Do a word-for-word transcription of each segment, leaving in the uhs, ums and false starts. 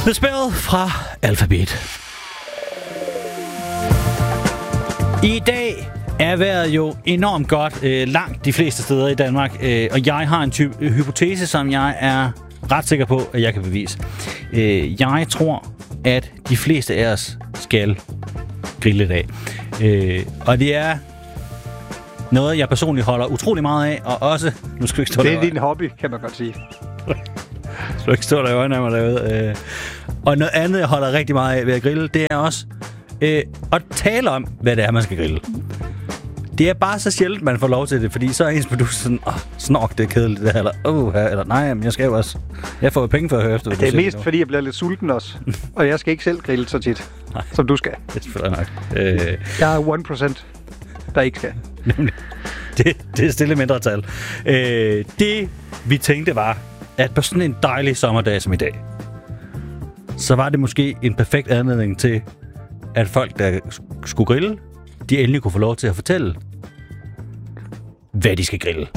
The Spell fra Alphabet. I dag er vejret jo enormt godt øh, langt de fleste steder i Danmark, øh, og jeg har en ty- hypotese, som jeg er ret sikker på, at jeg kan bevise. Øh, jeg tror, at de fleste af os skal grille i dag. Øh, og det er noget, jeg personligt holder utrolig meget af, og også... Nu skal du ikke stå det er der din hobby, kan man godt sige. Så du ikke stå der i øjnene af mig derude. Øh. Og noget andet, jeg holder rigtig meget af ved at grille, det er også øh, at tale om, hvad det er, man skal grille. Det er bare så sjældent, man får lov til det, fordi så er ens producer sådan, åh, snork, det er kedeligt det her, eller, åh, eller nej, men jeg skal jo også, jeg får jo penge for at høre efter. Det er mest, nu. Fordi jeg bliver lidt sulten også, og jeg skal ikke selv grille så tit, nej, som du skal. Det er selvfølgelig nok. Øh. Jeg er one procent, der ikke skal. det, det er stille mindretal. Øh, det, vi tænkte var, at på sådan en dejlig sommerdag som i dag, så var det måske en perfekt anledning til, at folk, der skulle grille, de endelig kunne få lov til at fortælle, hvad de skal grille.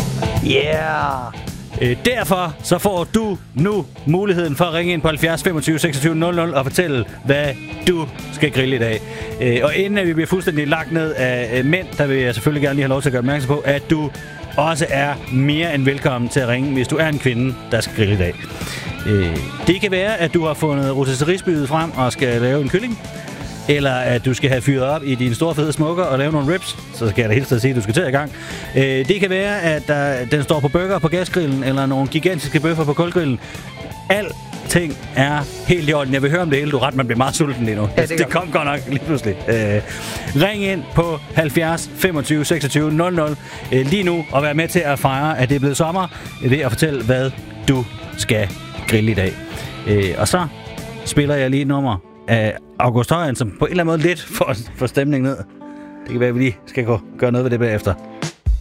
Yeah! Øh, derfor så får du nu muligheden for at ringe ind på halvfjerds femogtyve seksogtyve nul nul og fortælle, hvad du skal grille i dag. Øh, og inden at vi bliver fuldstændig lagt ned af øh, mænd, der vil jeg selvfølgelig gerne lige have lov til at gøre opmærksom på, at du også er mere end velkommen til at ringe, hvis du er en kvinde, der skal grille i dag. Øh, det kan være, at du har fundet rotisserie-spydet frem og skal lave en kylling, eller at du skal have fyret op i din store fede smukker og lave nogle ribs, så skal jeg da helt sige, at du skal til i gang. Øh, det kan være, at der, den står på burger på gasgrillen, eller nogle gigantiske bøffer på kulgrillen. Alting er helt i orden. Jeg vil høre om det hele. Du er ret, man bliver meget sulten lige nu. Ja, det, det kom godt nok lige pludselig. Øh, ring ind på halvfjerds femogtyve seksogtyve nul nul øh, lige nu og vær med til at fejre, at det er blevet sommer, ved at fortælle, hvad du skal grille i dag. Øh, og så spiller jeg lige et nummer af August Højen, som på en eller anden måde lidt får, får stemningen ned. Det kan være, at vi lige skal gå, gøre noget ved det bagefter.